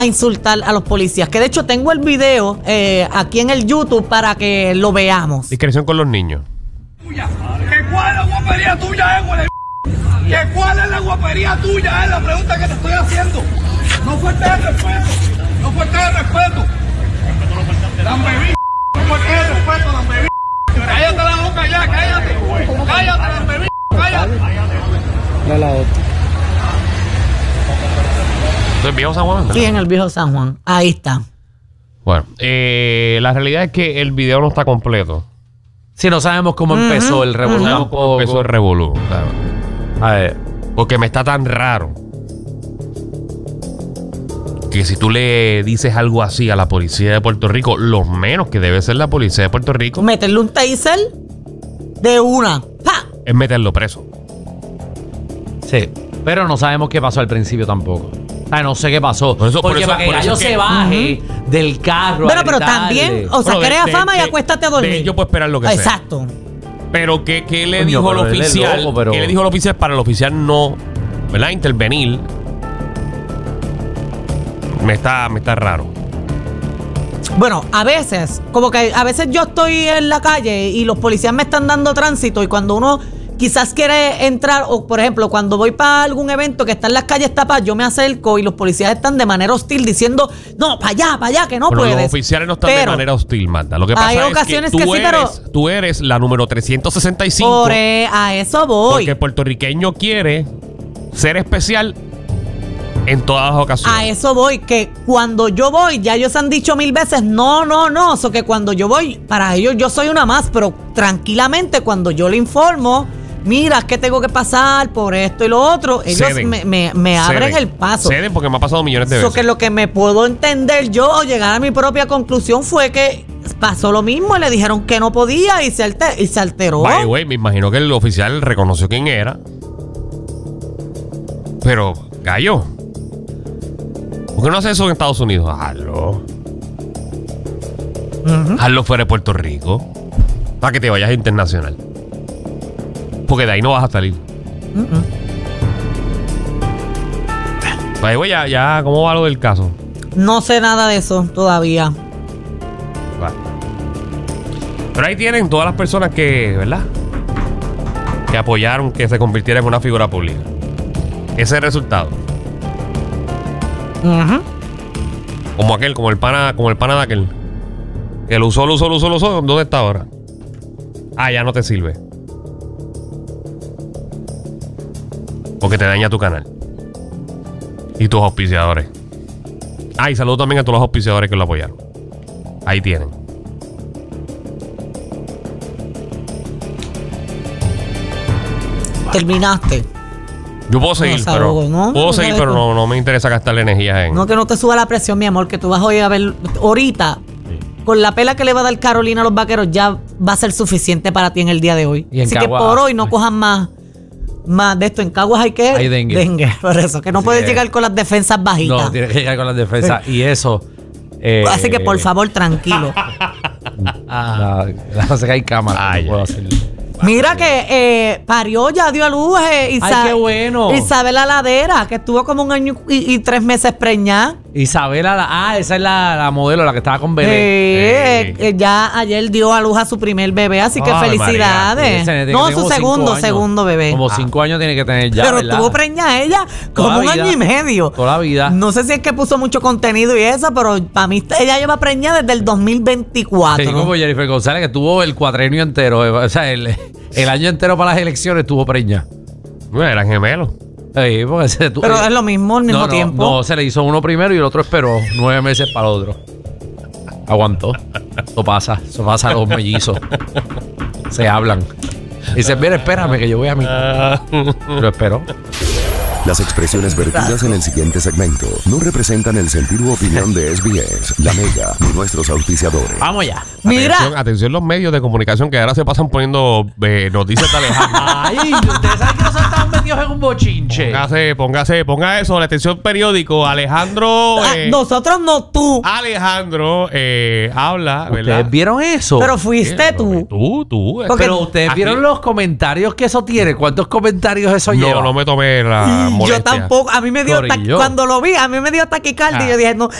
a insultar a los policías. Que de hecho tengo el video aquí en el YouTube para que lo veamos. Discreción con los niños. ¿Que cuál es la guapería tuya, huele? ¿Que cuál es la guapería tuya? Es la pregunta que te estoy haciendo. No faltes el respeto. No faltes el respeto. Lambeví. No faltes el respeto, Lambeví. Cállate la boca ya, cállate. Cállate, Lambeví. Cállate. ¿Esto es Viejo San Juan? Sí, en el Viejo San Juan. Ahí está. Bueno, la realidad es que el video no está completo. Si no sabemos cómo empezó el revolú. No sabemos cómo empezó el revolú. Claro. A ver. Porque me está tan raro que si tú le dices algo así a la policía de Puerto Rico, lo menos que debe ser la policía de Puerto Rico Meterle un taser de una. ¡Pa! es meterlo preso. Sí. Pero no sabemos qué pasó al principio tampoco. No sé qué pasó. Porque para que el gallo se baje del carro. Bueno, pero también, o sea, crea fama y acuéstate a dormir. Yo puedo esperar lo que sea. Exacto. Pero ¿qué le dijo el oficial? ¿Qué le dijo el oficial para el oficial no, ¿verdad? Intervenir? Me está raro. Bueno, a veces, como que a veces yo estoy en la calle y los policías me están dando tránsito y cuando uno quizás quiere entrar, o por ejemplo, cuando voy para algún evento que está en las calles tapadas, yo me acerco y los policías están de manera hostil diciendo, no, para allá, que no puedes. Los oficiales no están de manera hostil, Marta. Lo que pasa es que tú eres la número 365. A eso voy. Porque el puertorriqueño quiere ser especial en todas las ocasiones. A eso voy, que cuando yo voy, ya ellos han dicho 1000 veces, no. Eso que cuando yo voy, para ellos yo soy una más, pero tranquilamente cuando yo le informo, mira, es que tengo que pasar por esto y lo otro, ellos me abren el paso. Ceden porque me ha pasado millones de veces. Que lo que me puedo entender yo o llegar a mi propia conclusión fue que pasó lo mismo y le dijeron que no podía y se alteró. By the way, me imagino que el oficial reconoció quién era. Pero, gallo, ¿por qué no hace eso en Estados Unidos? Hazlo. Hazlo fuera de Puerto Rico. Para que te vayas internacional. Porque de ahí no vas a salir. Pues, ya, ¿cómo va lo del caso? No sé nada de eso todavía. Vale. Pero ahí tienen todas las personas que, ¿verdad? Que apoyaron que se convirtiera en una figura pública. Ese es el resultado. Como el pana de aquel. Que lo usó. ¿Dónde está ahora? Ya no te sirve. Porque te daña tu canal. Y tus auspiciadores. Y saludo también a todos los auspiciadores que lo apoyaron. Ahí tienen. Terminaste. Yo puedo seguir, pero no me interesa gastarle energía en... No, que no te suba la presión, mi amor, que tú vas hoy a ver ahorita. Con la pela que le va a dar Carolina a los vaqueros ya va a ser suficiente para ti en el día de hoy. Así que por hoy no cojan más de esto. En Caguas hay dengue. Por eso, que no puedes llegar con las defensas bajitas. No, tienes que llegar con las defensas. Y eso... Así que por favor, tranquilo. No sé que hay cámara. No puedo hacerlo. Mira que parió, ya dio a luz qué bueno. Isabela Ladera, que estuvo como 1 año y 3 meses preñada. Isabela, esa es la modelo, la que estaba con bebé. Ya ayer dio a luz a su primer bebé, así que felicidades. No, su segundo bebé. Como 5 años tiene que tener ya, pero ¿verdad? Estuvo preñada ella como 1 año y medio. Toda la vida. No sé si es que puso mucho contenido y eso, pero para mí ella lleva preñada desde el 2024. Sí, como Jennifer González, que tuvo el cuatrenio entero. O sea, el año entero para las elecciones estuvo preñada. Bueno, eran gemelos. Sí, porque pero es lo mismo al mismo tiempo. No, se le hizo uno primero y el otro esperó 9 meses para el otro. Aguantó. Eso pasa a los mellizos. Se hablan. Y dicen, mira, espérame que yo voy a mí. Lo espero. Las expresiones vertidas en el siguiente segmento no representan el sentir u opinión de SBS, La Mega ni nuestros auspiciadores. Vamos ya. Mira. Atención los medios de comunicación que ahora se pasan poniendo noticias de Alejandro. Ay, ustedes saben que no son tan metidos en un bochinche. Ponga eso, la atención periódico. Alejandro. Nosotros no, tú. Alejandro habla, ¿verdad? ¿Ustedes vieron eso? Pero fuiste tú. Tú. Porque- Pero ustedes Aquí- vieron los comentarios que eso tiene. ¿Cuántos comentarios eso lleva? No me tomé la molestia. Yo tampoco. A mí me dio Corillo. cuando lo vi, a mí me dio taquicardia. Y yo dije, no,